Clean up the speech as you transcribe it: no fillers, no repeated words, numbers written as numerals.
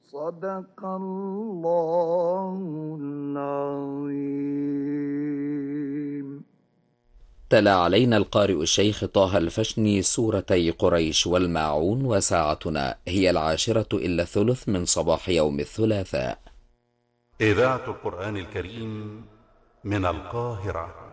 صدق الله العظيم. تلا علينا القارئ الشيخ طه الفشني سورتي قريش والماعون، وساعتنا هي 10:10 من صباح يوم الثلاثاء. إذاعة القرآن الكريم من القاهرة.